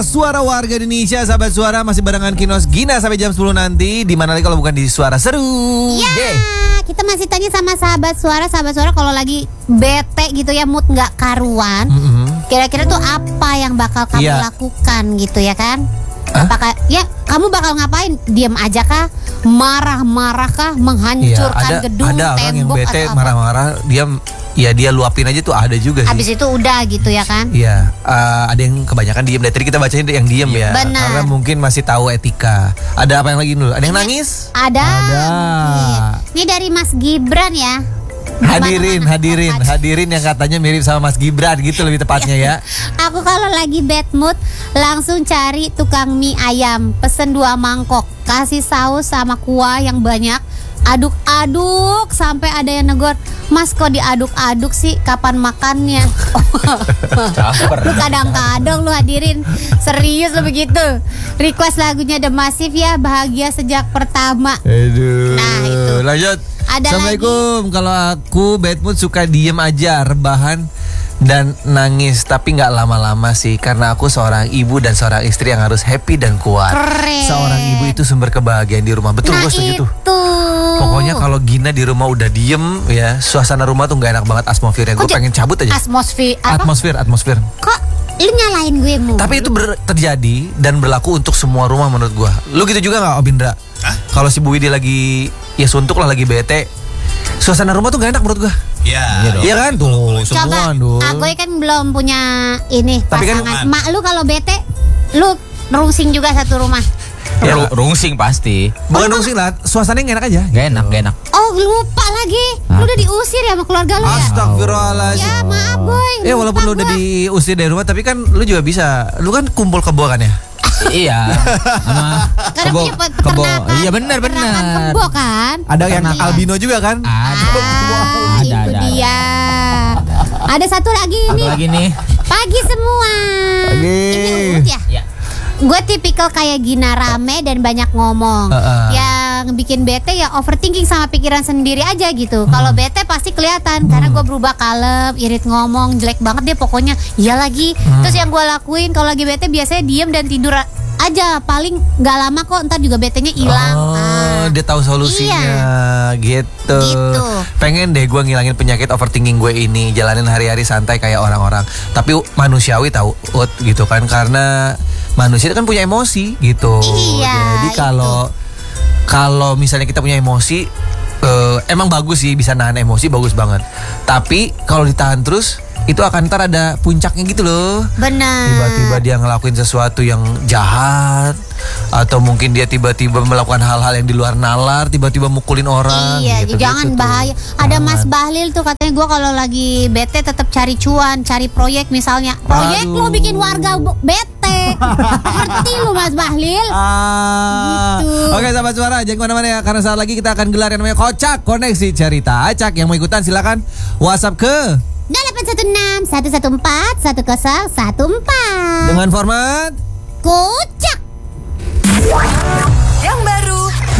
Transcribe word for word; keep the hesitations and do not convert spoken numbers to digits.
Suara warga Indonesia, sahabat suara, masih barengan Kinos Gina sampai jam sepuluh nanti. Di mana lagi kalau bukan di Suara Seru. Ya, Deh. kita masih tanya sama sahabat suara, sahabat suara kalau lagi bete gitu ya, mood nggak karuan, Mm-hmm. kira-kira tuh apa yang bakal kamu Iya. lakukan gitu ya kan? Hah? Apakah ya kamu bakal ngapain? Diam aja kah? Marah-marah kah? Iya, Menghancurkan ada gedung, ada orang yang tembok bete atau apa? marah-marah, dia ya dia luapin aja tuh ada juga sih. Habis itu udah gitu ya kan? Iya, eh, ada yang kebanyakan diem. Dari tadi kita bacain yang diem ya, Benar. karena mungkin masih tahu etika. Ada apa yang lagi dulu? Ada yang nangis? Ada. Ada. Iya. Ini dari Mas Gibran ya. Hadirin, Gimana? hadirin, Oh, hadirin yang katanya mirip sama Mas Gibran gitu lebih tepatnya ya. Aku kalau lagi bad mood langsung cari tukang mie ayam, pesen dua mangkok, kasih saus sama kuah yang banyak, aduk-aduk sampai ada yang negor, Mas kok diaduk-aduk sih, kapan makannya? Lu kadang-kadang lu hadirin serius lu begitu. Request lagunya The Massive ya, Bahagia Sejak Pertama. Aduh. Nah, itu. Lanjut. Ada Assalamualaikum. Kalau aku bad mood suka diem aja, rebahan dan nangis, tapi nggak lama-lama sih, karena aku seorang ibu dan seorang istri yang harus happy dan kuat. Keren. Seorang ibu itu sumber kebahagiaan di rumah. Betul, Nah gue setuju itu. tuh. Pokoknya kalau Gina di rumah udah diem ya, suasana rumah tuh nggak enak banget atmosfernya. Gue Kok pengen cabut aja. Atmosfer apa? Atmosfer, atmosfer. Kok lu nyalain gue mu? Tapi itu ber- terjadi dan berlaku untuk semua rumah menurut gua. Lu gitu juga nggak, Obindra? Kalau si Bu Widi lagi ya suntuk lah, lagi bete, suasana rumah tuh gak enak menurut gua. Iya. Iya kan tuh, Coba, semua tuh. aku kan belum punya ini Tapi kan- pasangan. Mak lu kalau bete, lu nerungsing juga satu rumah. Ya, Ru- rungsing pasti. bukan dong sih lah, suasananya gak enak aja. Gak enak, gak enak. Oh lupa lagi, lu udah diusir ya sama keluarga lu ya? Astagfirullahaladzim. Ya maaf boy. Ya walaupun lupa lu udah gua. diusir dari rumah, tapi kan lu juga bisa. Lu kan kumpul kebo kan ya? Iya. Sama Karena kebo, punya pe- kebo. peternakan. Iya benar peternakan benar. kebo kan? Ada yang Iya. albino juga kan? Ada. Ah, Ada, itu ada, dia. Ada satu lagi Satu nih. lagi nih. Pagi semua. Pagi. Ini Uut ya? Ya. Gue tipikal kayak Gina, rame dan banyak ngomong. Uh-uh. Yang bikin bete ya overthinking sama pikiran sendiri aja gitu. Kalau bete pasti kelihatan karena gue berubah kalem, irit ngomong, jelek banget deh pokoknya. Iya lagi. Terus yang gue lakuin kalau lagi bete biasanya diem dan tidur a- aja. Paling nggak lama kok, ntar juga betenya hilang. Oh, Ah. dia tahu solusinya gitu. Gitu. Pengen deh gue ngilangin penyakit overthinking gue ini, jalanin hari-hari santai kayak orang-orang. Tapi manusiawi tahu, Ut, gitu kan, karena manusia itu kan punya emosi gitu. Iya, Jadi itu. kalau kalau misalnya kita punya emosi, eh, emang bagus sih bisa nahan emosi, bagus banget. Tapi kalau ditahan terus, itu akan ntar ada puncaknya gitu loh. Benar. Tiba-tiba dia ngelakuin sesuatu yang jahat, atau mungkin dia tiba-tiba melakukan hal-hal yang di luar nalar, tiba-tiba mukulin orang. Iya, gitu, jangan gitu tuh. bahaya. Ada Jangan. Mas Bahlil tuh katanya gue kalau lagi bete tetap cari cuan, cari proyek misalnya. Proyek Aduh. lu bikin warga bu- bete. Ngerti lu Mas Bahlil? Ah. Gitu. Oke sahabat suara, jangan kemana-mana ya, karena saat lagi kita akan gelar yang namanya Kocak Koneksi Cerita Acak. Yang mau ikutan silakan WhatsApp ke nol delapan satu enam satu satu empat satu nol satu empat. dengan format Kocak.